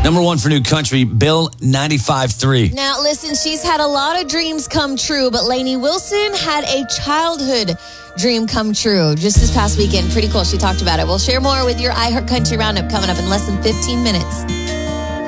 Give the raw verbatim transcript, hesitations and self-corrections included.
Number one for new country, Bill ninety-five three. Now, listen, she's had a lot of dreams come true, but Lainey Wilson had a childhood dream come true just this past weekend. Pretty cool. She talked about it. We'll share more with your iHeart Country Roundup coming up in less than fifteen minutes.